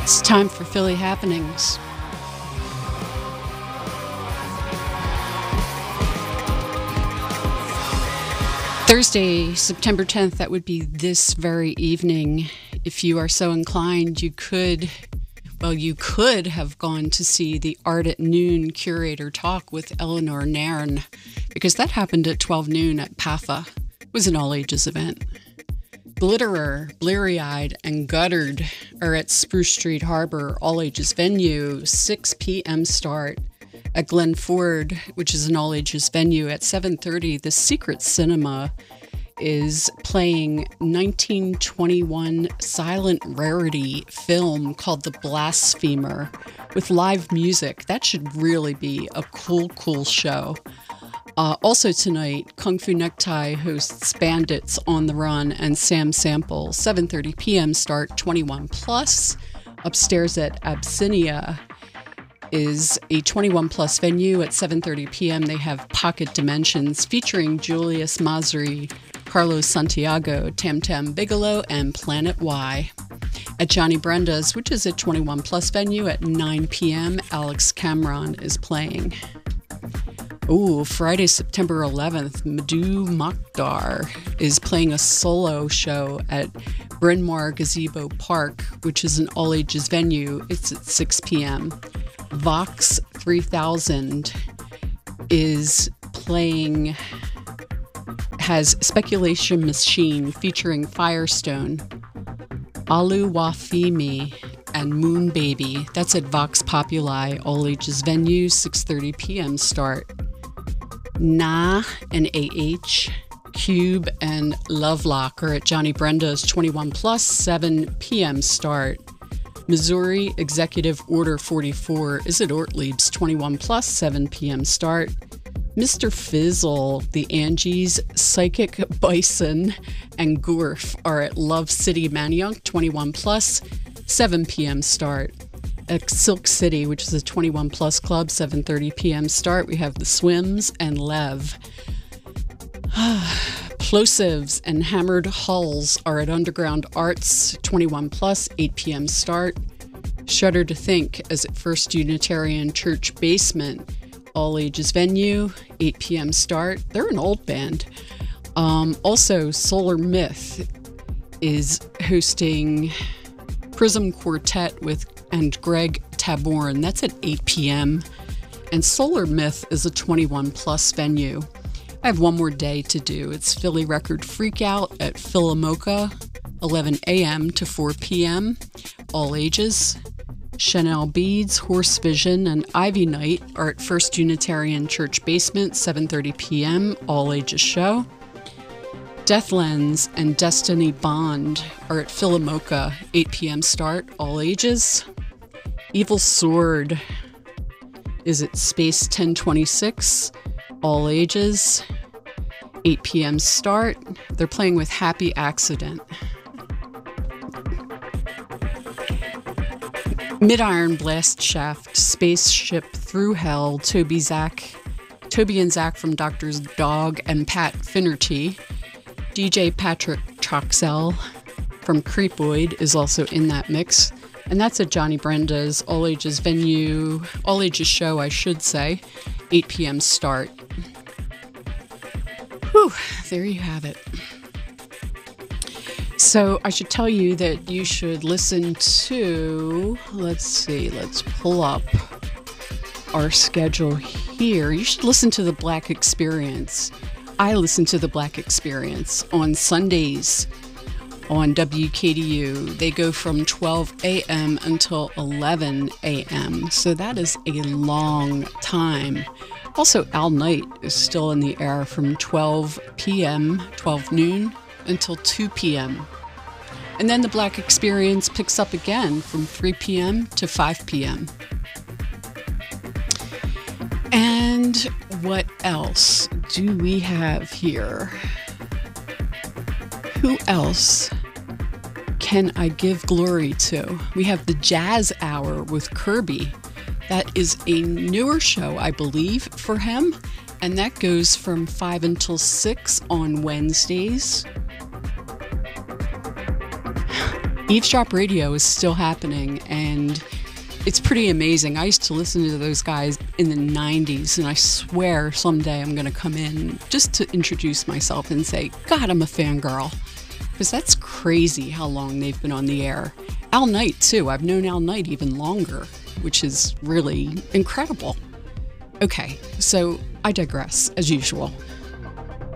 It's time for Philly Happenings. Thursday, September 10th, that would be this very evening. If you are so inclined, you could have gone to see the Art at Noon curator talk with Eleanor Nairn, because that happened at 12 noon at PAFA. It was an all-ages event. Glitterer, Bleary-Eyed, and Guttered are at Spruce Street Harbor, all-ages venue, 6 p.m. start. At Glen Ford, which is an all-ages venue, at 7:30, the Secret Cinema is playing 1921 silent rarity film called The Blasphemer with live music. That should really be a cool show. Also tonight, Kung Fu Necktie hosts Bandits on the Run and Sam Sample, 7:30 p.m. start, 21 plus. Upstairs at Abyssinia is a 21 plus venue. At 7:30 p.m. they have Pocket Dimensions featuring Julius Masri, Carlos Santiago, Tam Tam Bigelow, and Planet Y. At Johnny Brenda's, which is a 21 plus venue, at 9 p.m. Alex Cameron is playing. Ooh, Friday, September 11th, Madhu Mokhtar is playing a solo show at Bryn Mawr Gazebo Park, which is an all-ages venue. It's at 6 p.m. Vox 3000 has Speculation Machine featuring Firestone, Alu Wafimi, and Moon Baby. That's at Vox Populi, all-ages venue, 6:30 p.m. start. Nah and AH, Cube, and Lovelock are at Johnny Brenda's 21 plus, 7 p.m. start. Missouri Executive Order 44 is at Ortlieb's 21 plus, 7 p.m. start. Mr. Fizzle, the Angies, Psychic Bison, and Gorf are at Love City Manayunk 21 plus, 7 p.m. start. At Silk City, which is a 21 plus club, 7:30 p.m. start, we have The Swims and Lev. Plosives and Hammered Hulls are at Underground Arts, 21 plus, 8 p.m. start. Shudder to Think is at First Unitarian Church Basement, all-ages venue, 8 p.m. start. They're an old band. Also, Solar Myth is hosting Prism Quartet and Greg Taborn. That's at 8 p.m. And Solar Myth is a 21 plus venue. I have one more day to do. It's Philly Record Freakout at Philomoka, 11 a.m. to 4 p.m. all ages. Chanel Beads, Horse Vision, and Ivy Night are at First Unitarian Church Basement, 7:30 p.m. all ages show. Deathlands and Destiny Bond are at Philomoka, 8 p.m. start, all ages. Evil Sword is at Space 1026, all ages, 8 p.m. start. They're playing with Happy Accident. Midiron Blast Shaft, Spaceship Through Hell, Toby and Zach from Doctor's Dog and Pat Finnerty. DJ Patrick Troxell from Creepoid is also in that mix. And that's at Johnny Brenda's all-ages venue, all-ages show, I should say, 8 p.m. start. Whew, there you have it. So I should tell you that you should listen to, let's pull up our schedule here. You should listen to The Black Experience. I listen to The Black Experience on Sundays on WKDU. They go from 12 a.m. until 11 a.m. So that is a long time. Also, Al Night is still in the air from 12 noon until 2 p.m. And then The Black Experience picks up again from 3 p.m. to 5 p.m. And what else do we have here? Who else can I give glory to? We have the Jazz Hour with Kirby. That is a newer show, I believe, for him. And that goes from 5 until 6 on Wednesdays. Eavesdrop Radio is still happening, and it's pretty amazing. I used to listen to those guys in the 90s, and I swear someday I'm going to come in just to introduce myself and say, God, I'm a fangirl. Because that's crazy how long they've been on the air. Al Knight, too. I've known Al Knight even longer, which is really incredible. Okay, so I digress, as usual.